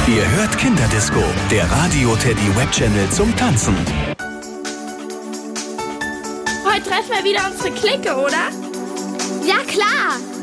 Ihr hört Kinderdisco, der Radio Teddy Web-Channel zum Tanzen. Heute treffen wir wieder unsere Clique, oder? Ja, klar.